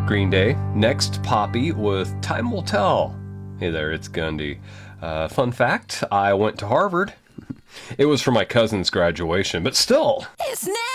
Green Day. Next, Poppy with Time Will Tell. Hey there, it's Gundy. Fun fact, I went to Harvard. It was for my cousin's graduation, but still. It's